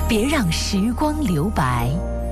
别让时光留白。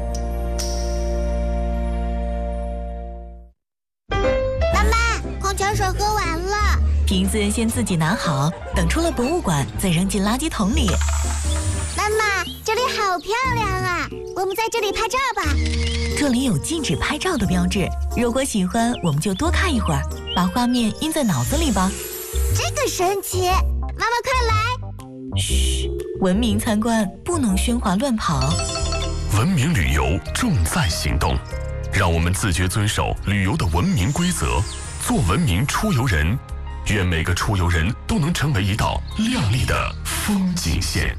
妈妈，矿泉水喝完了， 瓶子先自己拿好，等出了博物馆再扔进垃圾桶里。 妈妈，这里好漂亮啊，我们在这里拍照吧。 这里有禁止拍照的标志，如果喜欢我们就多看一会儿，把画面印在脑子里吧。 这个神奇，妈妈快来。 嘘，文明参观不能喧哗乱跑。 文明旅游重在行动，让我们自觉遵守旅游的文明规则，做文明出游人。愿每个出游人都能成为一道亮丽的风景线。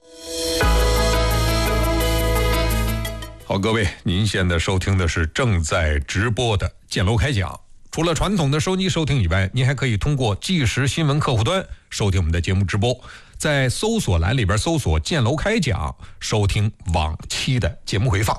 好，各位，您现在收听的是正在直播的建楼开讲。除了传统的收机收听以外，您还可以通过即时新闻客户端收听我们的节目直播，在搜索栏里边搜索建楼开讲，收听往期的节目回放。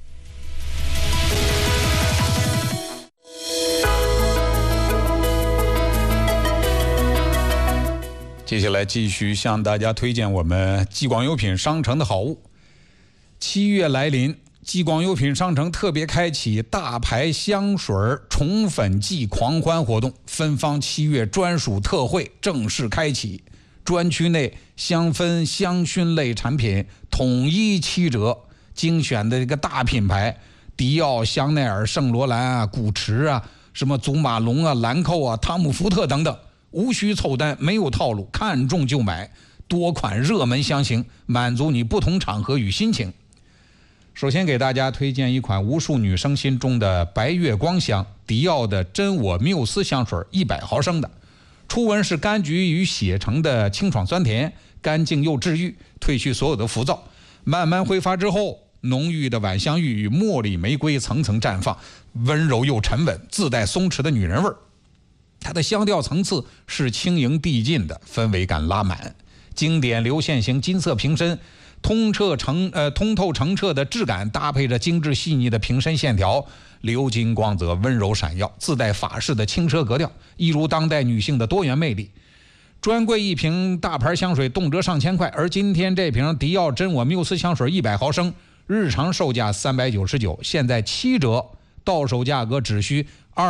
接下来继续向大家推荐我们激光优品商城的好物。7月来临，激光优品商城特别开启大牌香水宠粉季狂欢活动，芬芳7月专属特惠正式开启，专区内香氛香薰类产品统一7折，精选的这个大品牌迪奥、香奈儿、圣罗兰啊、古驰啊、什么祖马龙啊、兰蔻啊、汤姆福特等等，无需凑单，没有套路，看中就买，多款热门香型，满足你不同场合与心情。首先给大家推荐一款无数女生心中的白月光香，迪奥的真我缪斯香水100毫升的，初闻是柑橘与血橙的清爽酸甜，干净又治愈，褪去所有的浮躁，慢慢挥发之后，浓郁的晚香玉与茉莉玫瑰层层绽放，温柔又沉稳，自带松弛的女人味儿。它的香调层次是轻盈递进的，氛围感拉满，经典流线型金色瓶身，通透澄澈的质感搭配着精致细腻的瓶身线条，鎏金光泽温柔闪耀，自带法式的轻奢格调，一如当代女性的多元魅力。专柜一瓶大牌香水动辄上千块，而今天这瓶迪奥真我缪斯香水100毫升日常售价399，现在7折，到手价格只需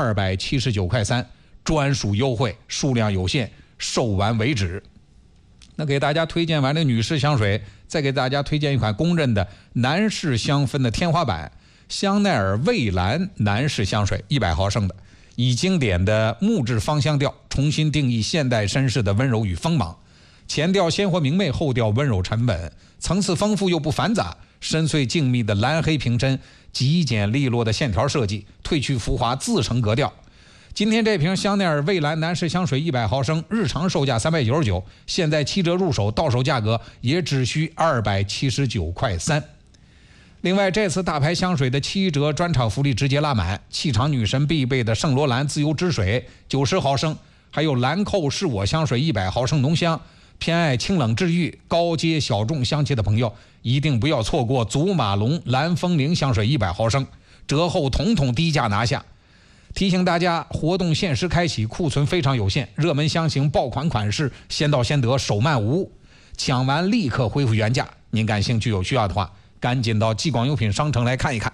279块3，专属优惠，数量有限，售完为止。那给大家推荐完了女士香水，再给大家推荐一款公认的男士香氛的天花板，香奈儿蔚蓝男士香水100毫升的，以经典的木质芳香调重新定义现代绅士的温柔与锋芒，前调鲜活明媚，后调温柔沉稳，层次丰富又不繁杂，深邃静谧的蓝黑瓶身，极简利落的线条设计，褪去浮华，自成格调。今天这瓶香奈儿蔚蓝男士香水100毫升日常售价399，现在7折入手，到手价格也只需279块3。另外，这次大牌香水的7折专场福利直接拉满，气场女神必备的圣罗兰自由之水90毫升，还有兰蔻是我香水100毫升浓香，偏爱清冷治愈高阶小众香气的朋友一定不要错过祖马龙蓝风铃香水100毫升，折后统统低价拿下。提醒大家，活动限时开启，库存非常有限，热门香型爆款款式先到先得，手慢无误，抢完立刻恢复原价。您感兴趣有需要的话，赶紧到激光优品商城来看一看。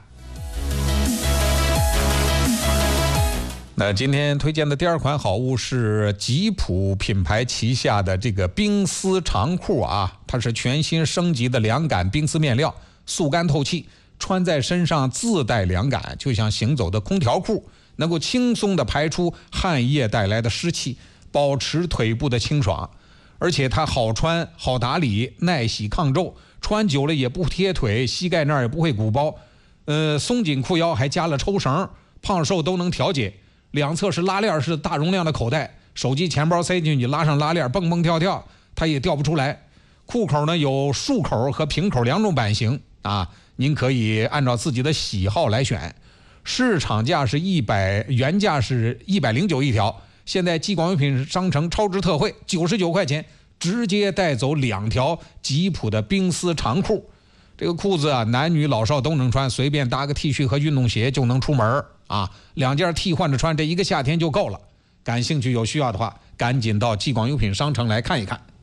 那今天推荐的第二款好物是吉普品牌旗下的这个冰丝长裤啊，它是全新升级的凉感冰丝面料，速干透气，穿在身上自带凉感，就像行走的空调裤，能够轻松地排出汗液带来的湿气，保持腿部的清爽。而且它好穿好打理，耐洗抗皱，穿久了也不贴腿，膝盖那儿也不会鼓包。松紧裤腰还加了抽绳，胖瘦都能调节。两侧是拉链式的大容量的口袋，手机钱包塞进去，拉上拉链蹦蹦跳跳它也掉不出来。裤口呢有束口和平口两种版型啊，您可以按照自己的喜好来选。市场价是原价是109一条，现在激光优品商城超值特惠99块钱，直接带走2条吉普的冰丝长裤。这个裤子啊，男女老少都能穿，随便搭个 T 恤和运动鞋就能出门啊，2件替换着穿，这一个夏天就够了。感兴趣有需要的话，赶紧到激光优品商城来看一看。